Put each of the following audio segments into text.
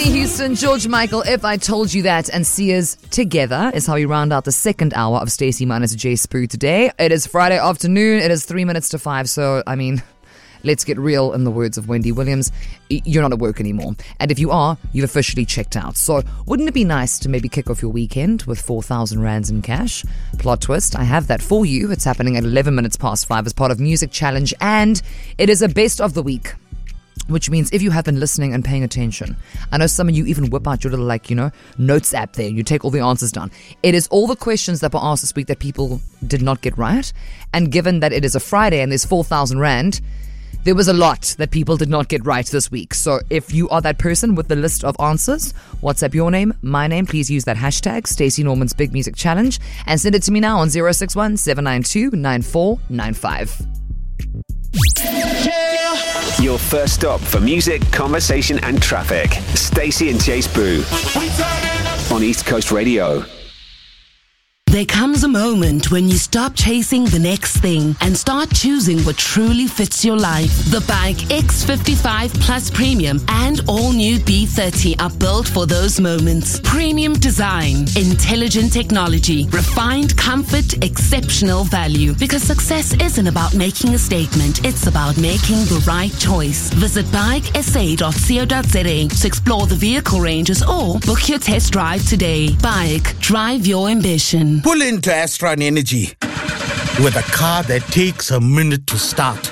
Whitney Houston, George Michael, If I Told You That, and Sia's Together is how we round out the second hour of Stacey minus J Spoo today. It is Friday afternoon. It is 3 minutes to 5. So, let's get real, in the words of Wendy Williams. You're not at work anymore. And if you are, you've officially checked out. So wouldn't it be nice to maybe kick off your weekend with 4,000 rands in cash? Plot twist, I have that for you. It's happening at 11 minutes past 5 as part of Music Challenge. And it is a best of the week. Which means if you have been listening and paying attention, I know some of you even whip out your little, notes app there. You take all the answers down. It is all the questions that were asked this week that people did not get right. And given that it is a Friday and there's 4,000 rand, there was a lot that people did not get right this week. So if you are that person with the list of answers, WhatsApp your name, my name. Please use that hashtag, Stacey Norman's Big Music Challenge, and send it to me now on 061 792 9495. Your first stop for music, conversation and traffic. Stacey and J Spoo on East Coast Radio. There comes a moment when you stop chasing the next thing and start choosing what truly fits your life. The Bike X55 Plus Premium and all-new B30 are built for those moments. Premium design, intelligent technology, refined comfort, exceptional value. Because success isn't about making a statement, it's about making the right choice. Visit bikesa.co.za to explore the vehicle ranges or book your test drive today. Bike, drive your ambition. Pull into Astron Energy with a car that takes a minute to start.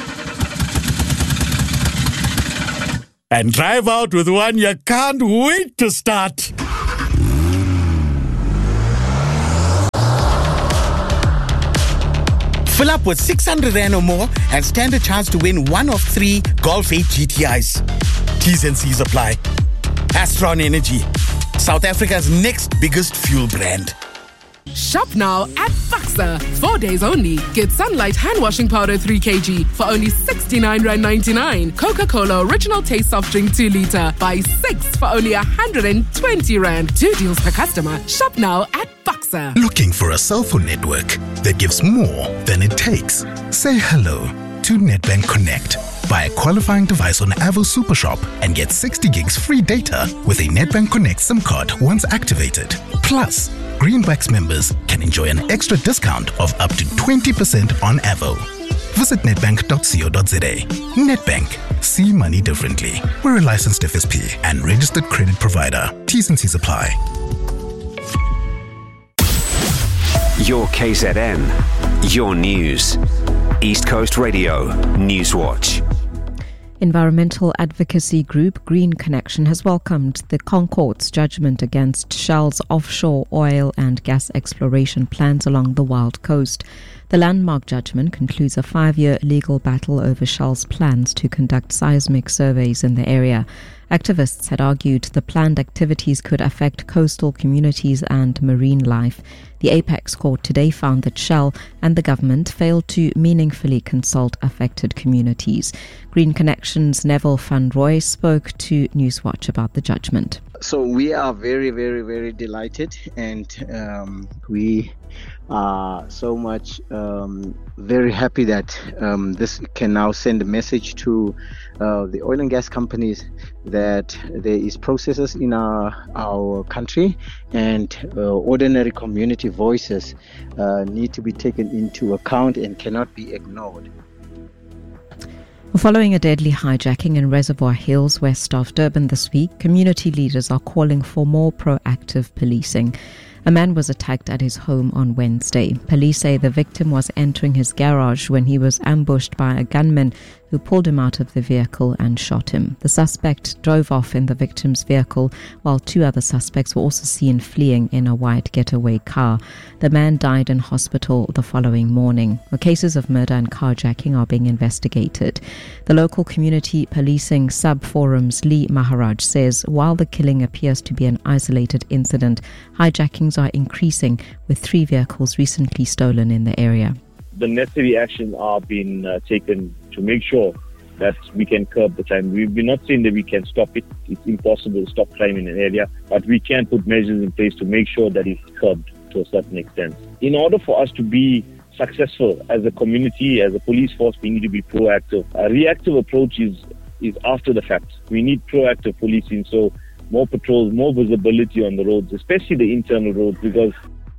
And drive out with one you can't wait to start. Fill up with 600 Rand or more and stand a chance to win one of 3 Golf 8 GTIs. T's and C's apply. Astron Energy, South Africa's next biggest fuel brand. Shop now at Faxa. 4 days only. Get Sunlight hand washing powder 3 kg for only 69.99 Rand. Coca-Cola Original Taste Soft Drink 2 litre. Buy 6 for only 120 Rand. 2 deals per customer. Shop now at Faxa. Looking for a cell phone network that gives more than it takes? Say hello to Nedbank Connect. Buy a qualifying device on Avo Super Shop and get 60 gigs free data with a Nedbank Connect SIM card once activated. Plus, Greenbacks members can enjoy an extra discount of up to 20% on Avo. Visit netbank.co.za. Nedbank. See money differently. We're a licensed FSP and registered credit provider. T's and C's apply. Your KZN. Your news. East Coast Radio Newswatch. Environmental advocacy group Green Connection has welcomed the Concourt's judgment against Shell's offshore oil and gas exploration plans along the Wild Coast. The landmark judgment concludes a 5-year legal battle over Shell's plans to conduct seismic surveys in the area. Activists had argued the planned activities could affect coastal communities and marine life. The Apex Court today found that Shell and the government failed to meaningfully consult affected communities. Green Connection's Neville Van Roy spoke to Newswatch about the judgment. So we are very, very, very delighted, and we are so much very happy that this can now send a message to the oil and gas companies that there is processes in our country, and ordinary community voices need to be taken into account and cannot be ignored. Following a deadly hijacking in Reservoir Hills, west of Durban this week, community leaders are calling for more proactive policing. A man was attacked at his home on Wednesday. Police say the victim was entering his garage when he was ambushed by a gunman who pulled him out of the vehicle and shot him. The suspect drove off in the victim's vehicle, while 2 other suspects were also seen fleeing in a white getaway car. The man died in hospital the following morning. The cases of murder and carjacking are being investigated. The local community policing sub-forum's Lee Maharaj says while the killing appears to be an isolated incident, hijackings are increasing, with 3 vehicles recently stolen in the area. The necessary actions are being taken to make sure that we can curb the crime. We're not saying that we can stop it. It's impossible to stop crime in an area, but we can put measures in place to make sure that it's curbed to a certain extent. In order for us to be successful as a community, as a police force, we need to be proactive. A reactive approach is after the fact. We need proactive policing. So more patrols, more visibility on the roads, especially the internal roads, because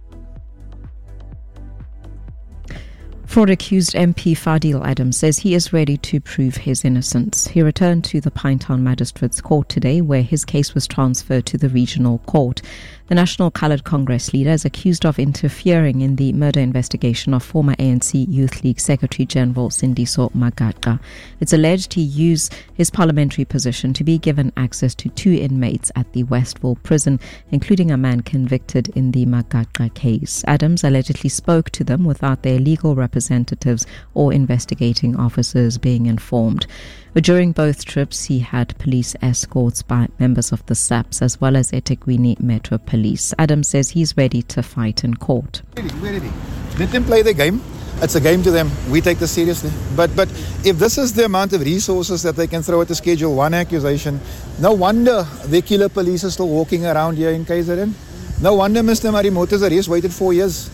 Fraud-accused MP Fadil Adams says he is ready to prove his innocence. He returned to the Pinetown Magistrates Court today, where his case was transferred to the regional court. The National Coloured Congress leader is accused of interfering in the murder investigation of former ANC Youth League Secretary General Sindiso Magaqa. It's alleged he used his parliamentary position to be given access to 2 inmates at the Westville prison, including a man convicted in the Magaqa case. Adams allegedly spoke to them without their legal representatives or investigating officers being informed. But during both trips, he had police escorts by members of the SAPS as well as eThekwini Metro Police. Adams says he's ready to fight in court. We're ready. Let them play the game. It's a game to them. We take this seriously. But if this is the amount of resources that they can throw at the Schedule 1 accusation, no wonder the killer police are still walking around here in KZN. No wonder Mr. Marimoto's arrest waited 4 years.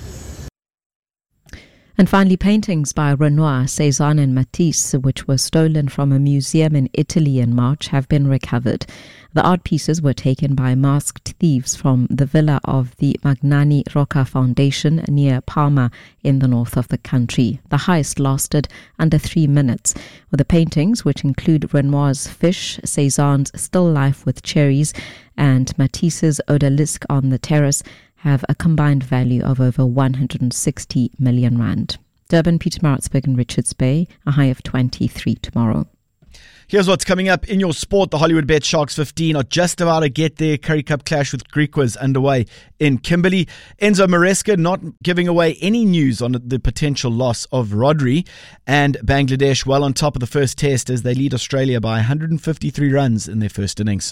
And finally, paintings by Renoir, Cézanne and Matisse, which were stolen from a museum in Italy in March, have been recovered. The art pieces were taken by masked thieves from the villa of the Magnani Rocca Foundation near Parma in the north of the country. The heist lasted under 3 minutes. The paintings, which include Renoir's Fish, Cézanne's Still Life with Cherries, and Matisse's Odalisque on the Terrace, have a combined value of over 160 million rand. Durban, Pietermaritzburg and Richards Bay, a high of 23 tomorrow. Here's what's coming up in your sport. The Hollywood Bet Sharks 15 are just about to get their Currie Cup clash with Griquas underway in Kimberley. Enzo Maresca not giving away any news on the potential loss of Rodri. And Bangladesh well on top of the first test as they lead Australia by 153 runs in their first innings.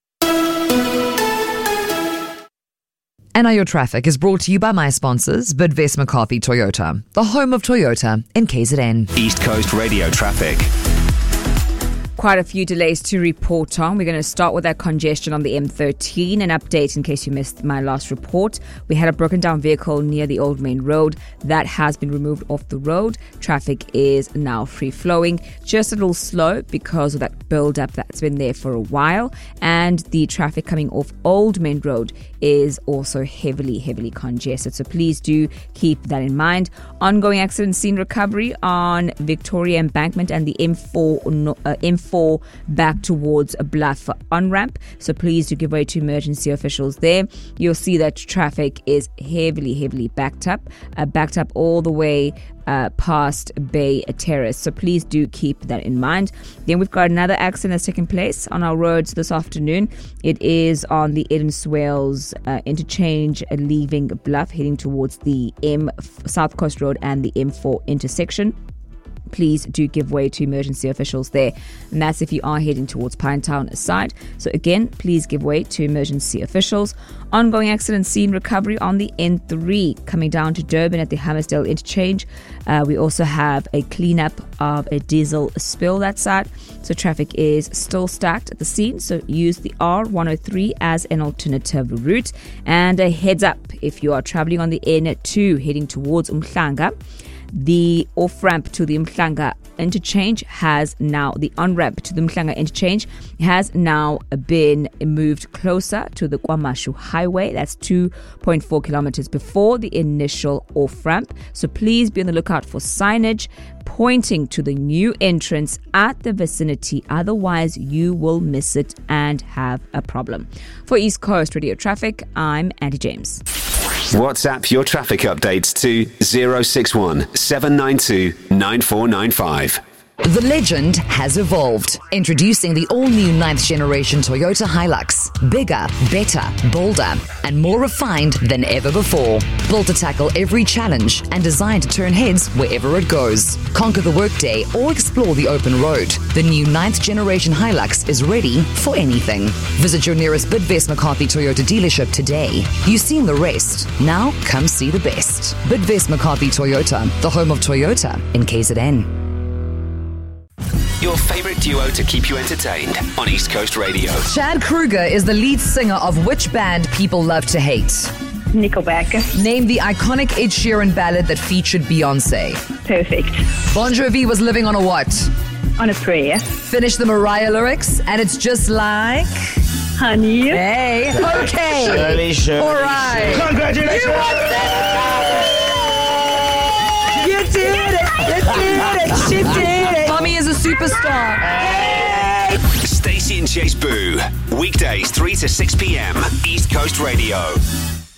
And now your traffic is brought to you by my sponsors, Bidvest McCarthy Toyota, the home of Toyota in KZN. East Coast Radio traffic. Quite a few delays to report on. We're going to start with that congestion on the M13. An update in case you missed my last report. We had a broken down vehicle near the Old Main Road. That has been removed off the road. Traffic is now free flowing. Just a little slow because of that build up that's been there for a while. And the traffic coming off Old Main Road is also heavily congested. So please do keep that in mind. Ongoing accident scene recovery on Victoria Embankment and the M4 back towards a Bluff on-ramp. So please do give way to emergency officials there. You'll see that traffic is heavily backed up all the way past Bay Terrace. So please do keep that in mind. Then we've got another accident that's taken place on our roads this afternoon. It is on the Eden Swales interchange leaving Bluff heading towards the South Coast Road and the M4 intersection. Please do give way to emergency officials there. And that's if you are heading towards Pinetown side. So again, please give way to emergency officials. Ongoing accident scene recovery on the N3 coming down to Durban at the Hammersdale interchange. We also have a cleanup of a diesel spill that side. So traffic is still stacked at the scene. So use the R103 as an alternative route. And a heads up, if you are traveling on the N2 heading towards Umhlanga, the off-ramp to the Umhlanga interchange has now, the on-ramp to the Umhlanga interchange has now been moved closer to the KwaMashu Highway. That's 2.4 kilometers before the initial off-ramp. So please be on the lookout for signage pointing to the new entrance at the vicinity. Otherwise, you will miss it and have a problem. For East Coast Radio Traffic, I'm Andy James. WhatsApp your traffic updates to 061 792 9495. The legend has evolved. Introducing the all-new 9th generation Toyota Hilux. Bigger, better, bolder, and more refined than ever before. Built to tackle every challenge and designed to turn heads wherever it goes. Conquer the workday or explore the open road. The new 9th generation Hilux is ready for anything. Visit your nearest Bidvest McCarthy Toyota dealership today. You've seen the rest. Now come see the best. Bidvest McCarthy Toyota, the home of Toyota in KZN. Your favorite duo to keep you entertained on East Coast Radio. Chad Kroeger is the lead singer of which band people love to hate? Nickelback. Name the iconic Ed Sheeran ballad that featured Beyonce. Perfect. Bon Jovi was living on a what? On a prayer. Finish the Mariah lyrics, and it's just like... Honey. Hey. Okay. Shirley. All right. Congratulations. You won $7,000. You did it. You did it. She did it. Mommy is a superstar. Hey. Stacey and Chase Boo. Weekdays 3 to 6 p.m. East Coast Radio.